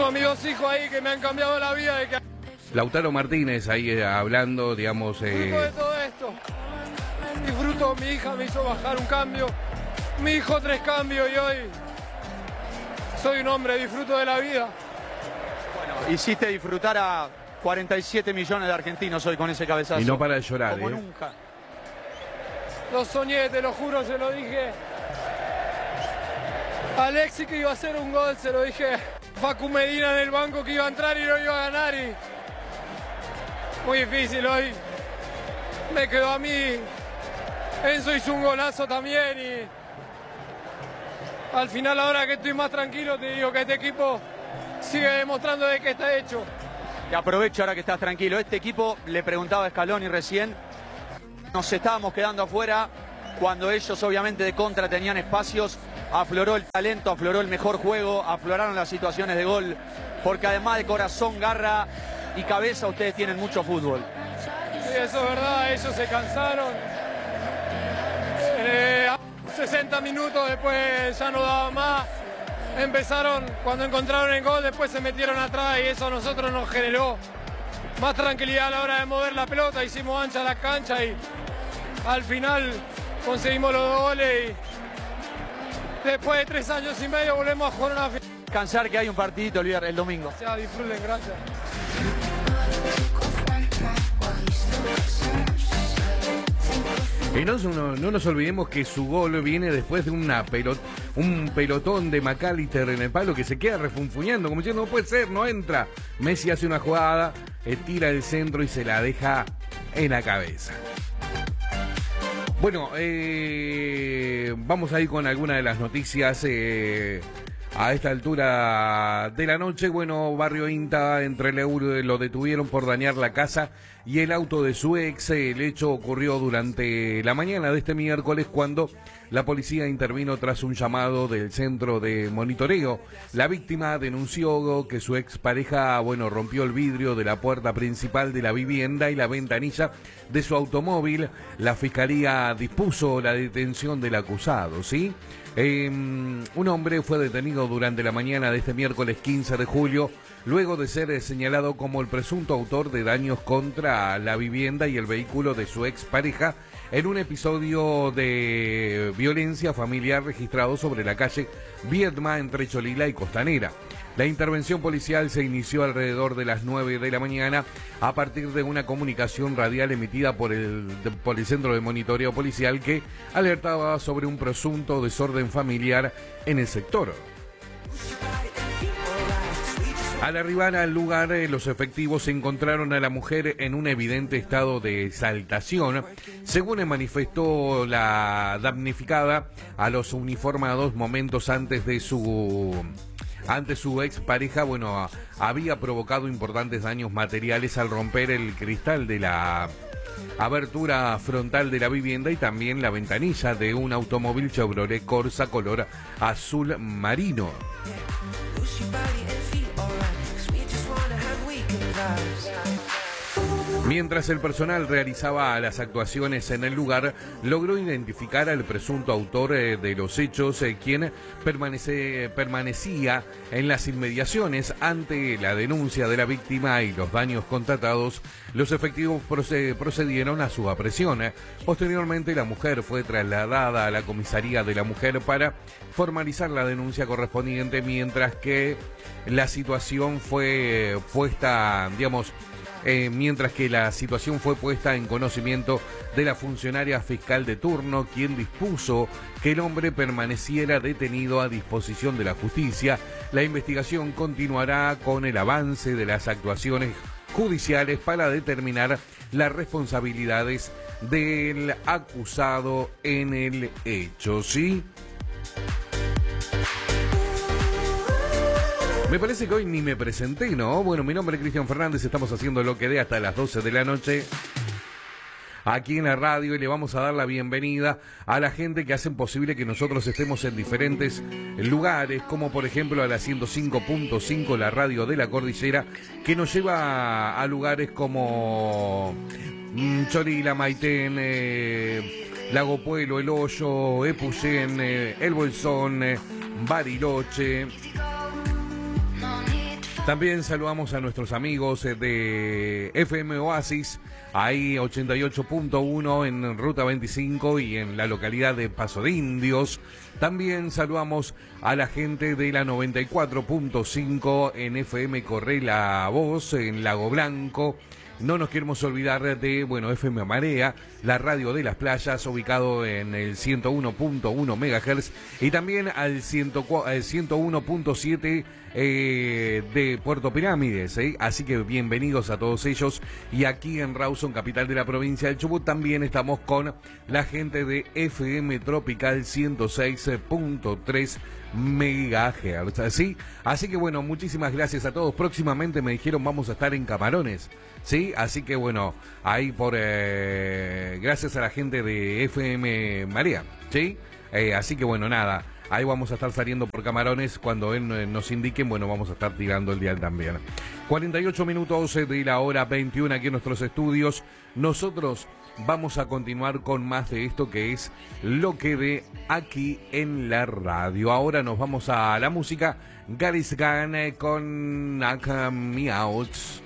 Tengo a mis 2 hijos ahí que me han cambiado la vida. Lautaro Martínez ahí hablando, digamos... Disfruto de todo esto. Disfruto, mi hija me hizo bajar un cambio. Mi hijo 3 cambios y hoy soy un hombre, disfruto de la vida. Bueno, hiciste disfrutar a 47 millones de argentinos hoy con ese cabezazo. Y no para de llorar, como nunca. Lo soñé, te lo juro, se lo dije. Alexis que iba a hacer un gol, se lo dije. Facu Medina en el banco que iba a entrar y no iba a ganar. Y muy difícil hoy. Me quedó a mí. Enzo hizo un golazo también y al final, ahora que estoy más tranquilo, te digo que este equipo sigue demostrando de qué está hecho. Y aprovecho ahora que estás tranquilo. Este equipo, le preguntaba a Scaloni recién, nos estábamos quedando afuera cuando ellos obviamente de contra tenían espacios. Afloró el talento, afloró el mejor juego, afloraron las situaciones de gol, porque además de corazón, garra y cabeza, ustedes tienen mucho fútbol. Sí, eso es verdad, ellos se cansaron. 60 minutos después ya no daba más. Empezaron, cuando encontraron el gol, después se metieron atrás y eso a nosotros nos generó más tranquilidad a la hora de mover la pelota. Hicimos ancha la cancha y al final conseguimos los 2 goles y después de 3 años y medio volvemos a jugar una final. Cansar que hay un partidito el domingo. Ya, disfruten, gracias. Y no nos olvidemos que su gol viene después de un pelotón de McAllister en el palo que se queda refunfuñando, como diciendo, no puede ser, no entra. Messi hace una jugada, tira el centro y se la deja en la cabeza. Bueno, vamos a ir con alguna de las noticias a esta altura de la noche. Bueno, Barrio Inta, entre lo detuvieron por dañar la casa y el auto de su ex. El hecho ocurrió durante la mañana de este miércoles cuando la policía intervino tras un llamado del centro de monitoreo. La víctima denunció que su expareja, rompió el vidrio de la puerta principal de la vivienda y la ventanilla de su automóvil. La fiscalía dispuso la detención del acusado, ¿sí? Un hombre fue detenido durante la mañana de este miércoles 15 de julio, luego de ser señalado como el presunto autor de daños contra la vivienda y el vehículo de su expareja en un episodio de violencia familiar registrado sobre la calle Viedma entre Cholila y Costanera. La intervención policial se inició alrededor de las 9 de la mañana a partir de una comunicación radial emitida por el Centro de Monitoreo Policial que alertaba sobre un presunto desorden familiar en el sector. Al arribar al lugar, los efectivos encontraron a la mujer en un evidente estado de exaltación. Según manifestó la damnificada a los uniformados momentos antes su expareja, había provocado importantes daños materiales al romper el cristal de la abertura frontal de la vivienda y también la ventanilla de un automóvil Chevrolet Corsa color azul marino. Mientras el personal realizaba las actuaciones en el lugar, logró identificar al presunto autor de los hechos, quien permanecía en las inmediaciones. Ante la denuncia de la víctima y los daños constatados, los efectivos procedieron a su aprehensión. Posteriormente, la mujer fue trasladada a la comisaría de la mujer para formalizar la denuncia correspondiente, mientras que la situación fue puesta en conocimiento de la funcionaria fiscal de turno, quien dispuso que el hombre permaneciera detenido a disposición de la justicia. La investigación continuará con el avance de las actuaciones judiciales para determinar las responsabilidades del acusado en el hecho, ¿sí? Me parece que hoy ni me presenté, ¿no? Bueno, mi nombre es Cristian Fernández, estamos haciendo lo que dé hasta las 12 de la noche aquí en la radio y le vamos a dar la bienvenida a la gente que hacen posible que nosotros estemos en diferentes lugares, como por ejemplo a la 105.5, la radio de la Cordillera, que nos lleva a lugares como Cholila, Maitén, Lago Puelo, El Hoyo, Epuyén, El Bolsón, Bariloche. También saludamos a nuestros amigos de FM Oasis, ahí 88.1 en Ruta 25 y en la localidad de Paso de Indios. También saludamos a la gente de la 94.5 en FM Corre la Voz, en Lago Blanco. No nos queremos olvidar de, FM Marea, la radio de las playas, ubicado en el 101.1 MHz y también al 101.7 de Puerto Pirámides, Así que bienvenidos a todos ellos. Y aquí en Rawson, capital de la provincia del Chubut, también estamos con la gente de FM Tropical 106.3 MHz, ¿sí? Así que muchísimas gracias a todos. Próximamente me dijeron vamos a estar en Camarones, ¿sí? Así que ahí gracias a la gente de FM Marea, ¿sí? Así que nada, ahí vamos a estar saliendo por Camarones. Cuando él nos indiquen, vamos a estar tirando el dial también. 48 minutos de la hora 21 aquí en nuestros estudios. Nosotros vamos a continuar con más de esto que es lo que ve aquí en la radio. Ahora nos vamos a la música. Garis Gun con Knock Me Out.